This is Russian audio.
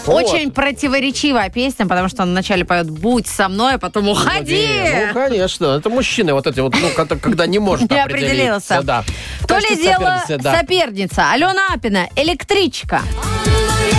Очень противоречивая песня, потому что он вначале поет «Будь со мной», а потом «Уходи». Ну, конечно. Это мужчины вот эти вот, когда не может определиться. Да. То ли дело соперница. Алена Апина, «Электричка».